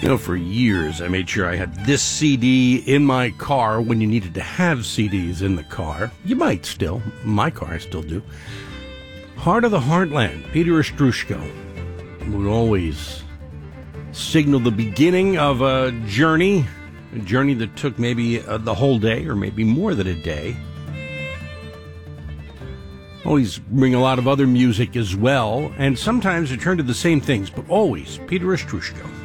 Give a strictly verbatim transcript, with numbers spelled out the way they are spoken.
You know, for years I made sure I had this C D in my car when you needed to have C Ds in the car. You might still. My car, I still do. Heart of the Heartland, Peter Ostroushko, would always signal the beginning of a journey, a journey that took maybe uh, the whole day or maybe more than a day. Always bring a lot of other music as well, and sometimes return to the same things, but always Peter Ostroushko.